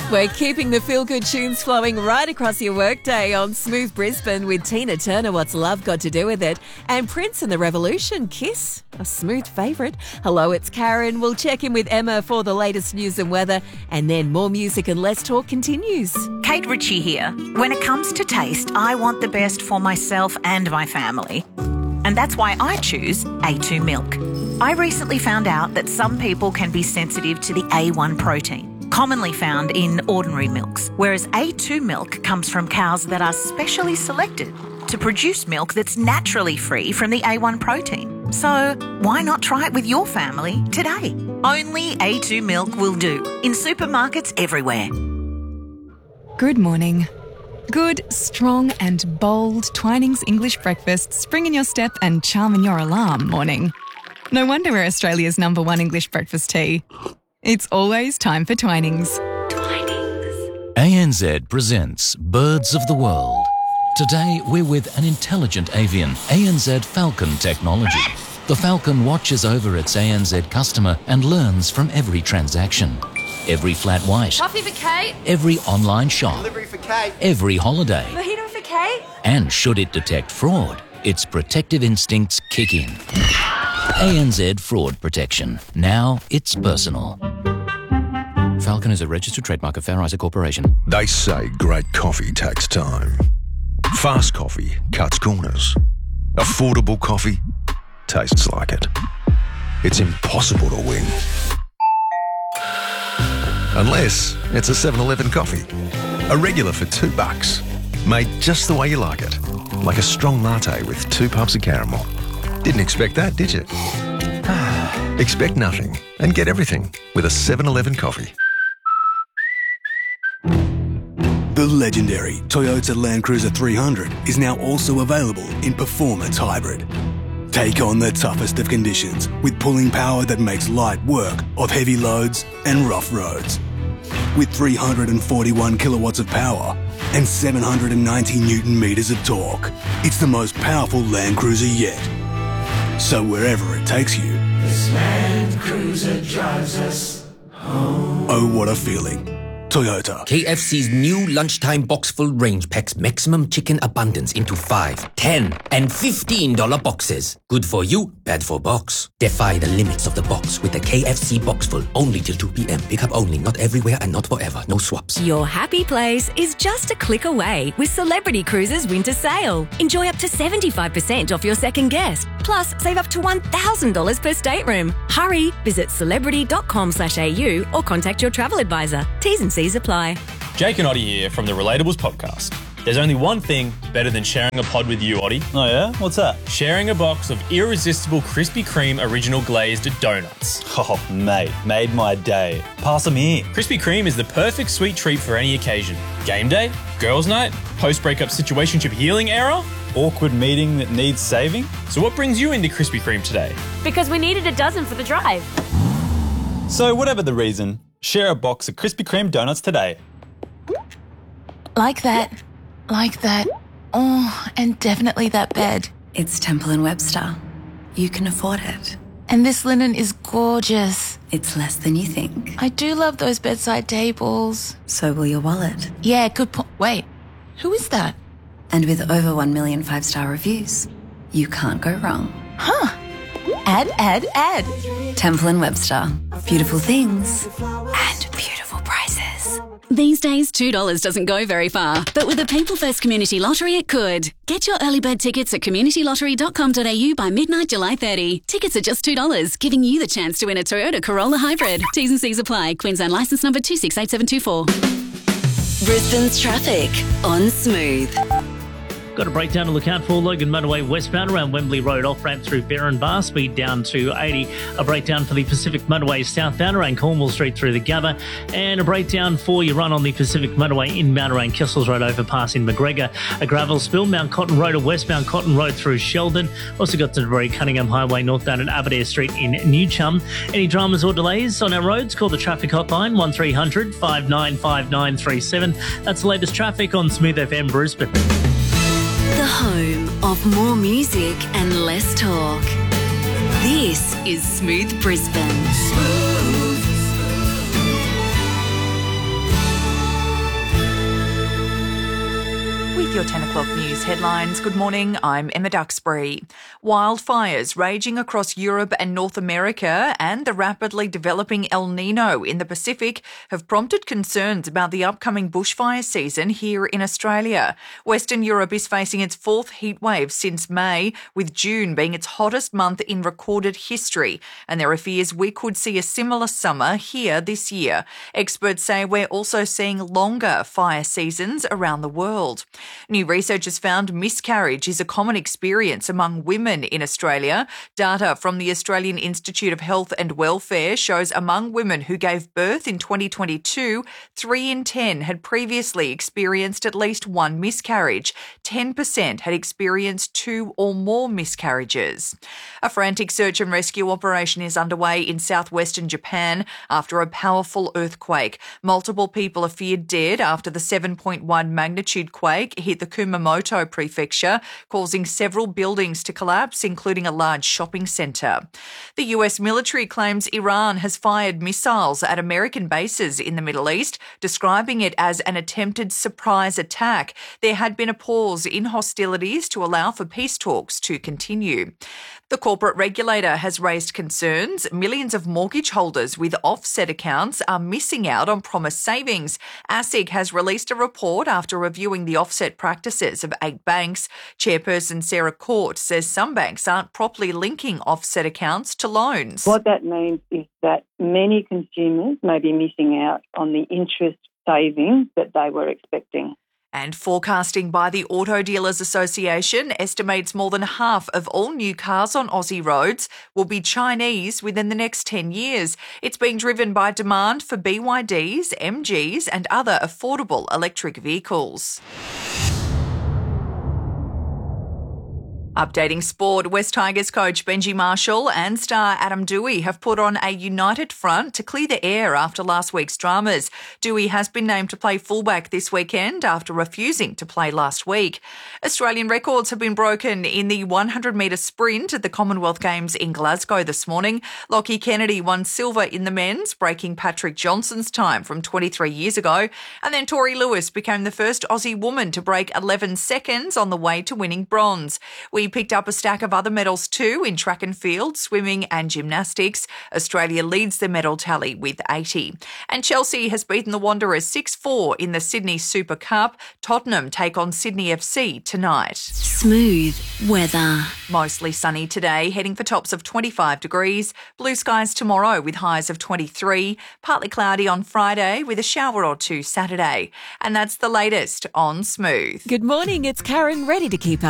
We're keeping the feel-good tunes flowing right across your workday on Smooth Brisbane with Tina Turner, What's Love Got to Do With It? And Prince and the Revolution, Kiss, a Smooth favourite. Hello, it's Karen. We'll check in with Emma for the latest news and weather, and then more music and less talk continues. Kate Ritchie here. When it comes to taste, I want the best for myself and my family. And that's why I choose A2 milk. I recently found out that some people can be sensitive to the A1 protein, commonly found in ordinary milks, whereas A2 milk comes from cows that are specially selected to produce milk that's naturally free from the A1 protein. So why not try it with your family today? Only A2 milk will do, in supermarkets everywhere. Good morning. Good, strong and bold Twinings English breakfast, spring in your step and charm in your alarm morning. No wonder we're Australia's #1 English breakfast tea. It's always time for Twinings. Twinings. ANZ presents Birds of the World. Today we're with an intelligent avian, ANZ Falcon technology. The Falcon watches over its ANZ customer and learns from every transaction. Every flat white. Coffee for Kate. Every online shop. Delivery for Kate. Every holiday. Mojito for Kate. And should it detect fraud, its protective instincts kick in. ANZ Fraud Protection. Now it's personal. Falcon is a registered trademark of Fair Isaac Corporation. They say great coffee takes time. Fast coffee cuts corners. Affordable coffee tastes like it. It's impossible to win. Unless it's a 7-Eleven coffee. A regular for $2. Made just the way you like it. Like a strong latte with 2 pumps of caramel. Didn't expect that, did you? Expect nothing and get everything with a 7-Eleven coffee. The legendary Toyota Land Cruiser 300 is now also available in Performance Hybrid. Take on the toughest of conditions with pulling power that makes light work of heavy loads and rough roads. With 341 kilowatts of power and 790 Newton meters of torque, it's the most powerful Land Cruiser yet. So wherever it takes you, this Land Cruiser drives us home. Oh, what a feeling. Toyota. KFC's new lunchtime box full range packs maximum chicken abundance into 5, 10 and $15 boxes. Good for you, bad for box. Defy the limits of the box with the KFC box full only till 2 p.m. Pick up only, not everywhere and not forever. No swaps. Your happy place is just a click away with Celebrity Cruises Winter Sale. Enjoy up to 75% off your second guest. Plus, save up to $1,000 per stateroom. Hurry, visit celebrity.com/au or contact your travel advisor. T's and C's apply. Jake and Oddie here from the Relatables podcast. There's only one thing better than sharing a pod with you, Oddie. Oh yeah? What's that? Sharing a box of irresistible Krispy Kreme original glazed donuts. Oh, mate, made my day. Pass them here. Krispy Kreme is the perfect sweet treat for any occasion. Game day, girls' night, post-breakup situationship healing era, awkward meeting that needs saving. So what brings you into Krispy Kreme today? Because we needed a dozen for the drive. So whatever the reason, share a box of Krispy Kreme donuts today. Like that. Like that. Oh, and definitely that bed. It's Temple & Webster. You can afford it. And this linen is gorgeous. It's less than you think. I do love those bedside tables. So will your wallet. Yeah, good point. Wait, who is that? And with over 1 million 5-star reviews, you can't go wrong. Huh. Add. Temple & Webster. Beautiful things and beautiful prices. These days, $2 doesn't go very far, but with the People First Community Lottery, it could. Get your early bird tickets at communitylottery.com.au by midnight July 30. Tickets are just $2, giving you the chance to win a Toyota Corolla Hybrid. T's and C's apply. Queensland licence number 268724. Brisbane's traffic on Smooth. Got a breakdown to look out for. Logan Motorway westbound around Wembley Road off-ramp through Berrin Bar, speed down to 80. A breakdown for the Pacific Motorway southbound around Cornwall Street through the Gabba. And a breakdown for your run on the Pacific Motorway inbound around Kessels Road overpass in McGregor. A gravel spill, Mount Cotton Road or westbound Cotton Road through Sheldon. Also got the debris Cunningham Highway northbound at Aberdare Street in New Chum. Any dramas or delays on our roads, call the traffic hotline 1300 595937. That's the latest traffic on Smooth FM Brisbane. The home of more music and less talk. This is Smooth Brisbane. with your 10 o'clock news headlines. Good morning, I'm Emma Duxbury. Wildfires raging across Europe and North America and the rapidly developing El Nino in the Pacific have prompted concerns about the upcoming bushfire season here in Australia. Western Europe is facing its fourth heatwave since May, with June being its hottest month in recorded history, and there are fears we could see a similar summer here this year. Experts say we're also seeing longer fire seasons around the world. New research has found miscarriage is a common experience among women in Australia. Data from the Australian Institute of Health and Welfare shows among women who gave birth in 2022, 3 in 10 had previously experienced at least one miscarriage. 10% had experienced 2 or more miscarriages. A frantic search and rescue operation is underway in southwestern Japan after a powerful earthquake. Multiple people are feared dead after the 7.1 magnitude quake hit the Kumamoto prefecture, causing several buildings to collapse, including a large shopping centre. The US military claims Iran has fired missiles at American bases in the Middle East, describing it as an attempted surprise attack. There had been a pause in hostilities to allow for peace talks to continue. The corporate regulator has raised concerns millions of mortgage holders with offset accounts are missing out on promised savings. ASIC has released a report after reviewing the offset practices of 8 banks. Chairperson Sarah Court says some banks aren't properly linking offset accounts to loans. What that means is that many consumers may be missing out on the interest savings that they were expecting. And forecasting by the Auto Dealers Association estimates more than half of all new cars on Aussie roads will be Chinese within the next 10 years. It's being driven by demand for BYDs, MGs and other affordable electric vehicles. Updating sport, West Tigers coach Benji Marshall and star Adam Doueihi have put on a united front to clear the air after last week's dramas. Doueihi has been named to play fullback this weekend after refusing to play last week. Australian records have been broken in the 100-metre sprint at the Commonwealth Games in Glasgow this morning. Lockie Kennedy won silver in the men's, breaking Patrick Johnson's time from 23 years ago. And then Tori Lewis became the first Aussie woman to break 11 seconds on the way to winning bronze. We picked up a stack of other medals too in track and field, swimming and gymnastics. Australia leads the medal tally with 80. And Chelsea has beaten the Wanderers 6-4 in the Sydney Super Cup. Tottenham take on Sydney FC tonight. Smooth weather. Mostly sunny today, heading for tops of 25 degrees. Blue skies tomorrow with highs of 23. Partly cloudy on Friday with a shower or two Saturday. And that's the latest on Smooth. Good morning, it's Karen, ready to keep up